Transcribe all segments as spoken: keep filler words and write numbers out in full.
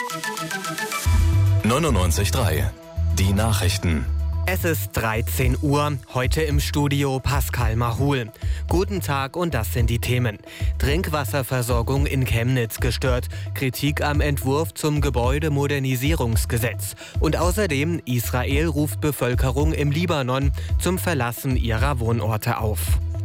neunundneunzig Komma drei. Die Nachrichten. Es ist dreizehn Uhr, heute im Studio Pascal Mahul. Guten Tag und das sind die Themen. Trinkwasserversorgung in Chemnitz gestört, Kritik am Entwurf zum Gebäudemodernisierungsgesetz. Und außerdem, Israel ruft Bevölkerung im Libanon zum Verlassen ihrer Wohnorte auf.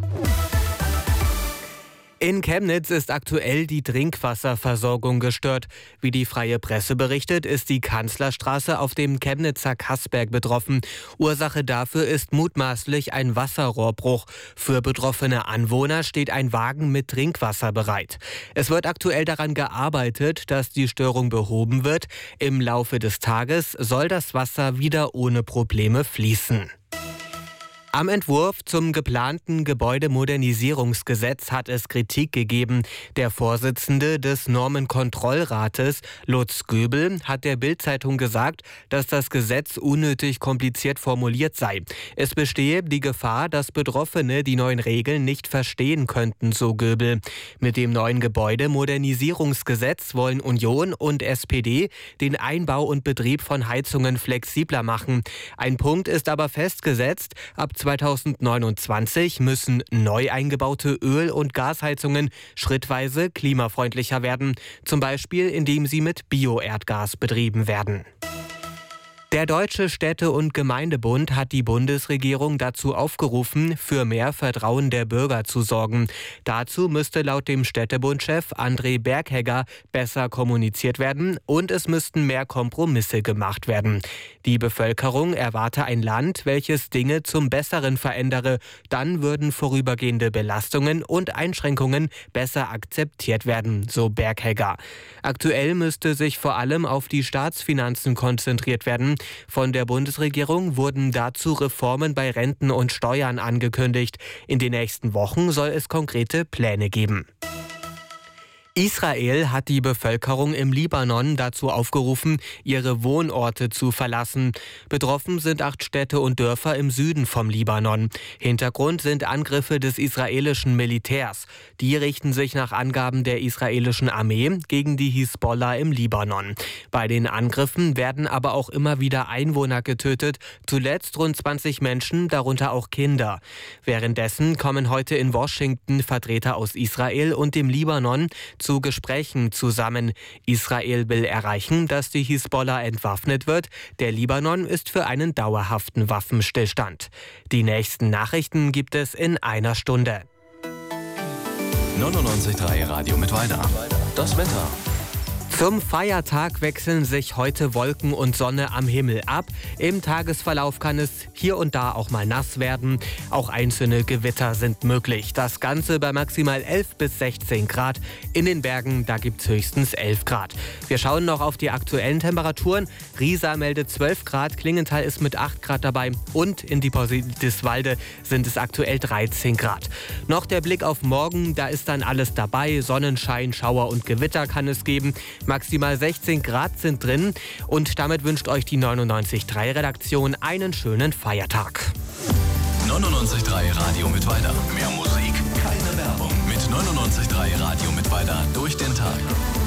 In Chemnitz ist aktuell die Trinkwasserversorgung gestört. Wie die Freie Presse berichtet, ist die Kanzlerstraße auf dem Chemnitzer Kassberg betroffen. Ursache dafür ist mutmaßlich ein Wasserrohrbruch. Für betroffene Anwohner steht ein Wagen mit Trinkwasser bereit. Es wird aktuell daran gearbeitet, dass die Störung behoben wird. Im Laufe des Tages soll das Wasser wieder ohne Probleme fließen. Am Entwurf zum geplanten Gebäudemodernisierungsgesetz hat es Kritik gegeben. Der Vorsitzende des Normenkontrollrates, Lutz Göbel, hat der Bild-Zeitung gesagt, dass das Gesetz unnötig kompliziert formuliert sei. Es bestehe die Gefahr, dass Betroffene die neuen Regeln nicht verstehen könnten, so Göbel. Mit dem neuen Gebäudemodernisierungsgesetz wollen Union und S P D den Einbau und Betrieb von Heizungen flexibler machen. Ein Punkt ist aber festgesetzt: ab zweitausendneunundzwanzig müssen neu eingebaute Öl- und Gasheizungen schrittweise klimafreundlicher werden, zum Beispiel indem sie mit Bio-Erdgas betrieben werden. Der Deutsche Städte- und Gemeindebund hat die Bundesregierung dazu aufgerufen, für mehr Vertrauen der Bürger zu sorgen. Dazu müsste laut dem Städtebundchef André Berghegger besser kommuniziert werden und es müssten mehr Kompromisse gemacht werden. Die Bevölkerung erwarte ein Land, welches Dinge zum Besseren verändere. Dann würden vorübergehende Belastungen und Einschränkungen besser akzeptiert werden, so Berghegger. Aktuell müsste sich vor allem auf die Staatsfinanzen konzentriert werden. Von der Bundesregierung wurden dazu Reformen bei Renten und Steuern angekündigt. In den nächsten Wochen soll es konkrete Pläne geben. Israel hat die Bevölkerung im Libanon dazu aufgerufen, ihre Wohnorte zu verlassen. Betroffen sind acht Städte und Dörfer im Süden vom Libanon. Hintergrund sind Angriffe des israelischen Militärs. Die richten sich nach Angaben der israelischen Armee gegen die Hisbollah im Libanon. Bei den Angriffen werden aber auch immer wieder Einwohner getötet, zuletzt rund zwanzig Menschen, darunter auch Kinder. Währenddessen kommen heute in Washington Vertreter aus Israel und dem Libanon zu Gesprächen zusammen. Israel will erreichen, dass die Hisbollah entwaffnet wird. Der Libanon ist für einen dauerhaften Waffenstillstand. Die nächsten Nachrichten gibt es in einer Stunde. neunundneunzig Komma drei Radio Mittweida. Das Wetter. Zum Feiertag wechseln sich heute Wolken und Sonne am Himmel ab. Im Tagesverlauf kann es hier und da auch mal nass werden. Auch einzelne Gewitter sind möglich. Das Ganze bei maximal elf bis sechzehn Grad. In den Bergen, da gibt es höchstens elf Grad. Wir schauen noch auf die aktuellen Temperaturen. Riesa meldet zwölf Grad, Klingenthal ist mit acht Grad dabei und in Diepoldiswalde sind es aktuell dreizehn Grad. Noch der Blick auf morgen, da ist dann alles dabei. Sonnenschein, Schauer und Gewitter kann es geben. Maximal sechzehn Grad sind drin und damit wünscht euch die neunundneunzig Komma drei Redaktion einen schönen Feiertag. neunundneunzig Komma drei Radio Mittweida. Mehr Musik, keine Werbung. Mit neunundneunzig Komma drei Radio Mittweida durch den Tag.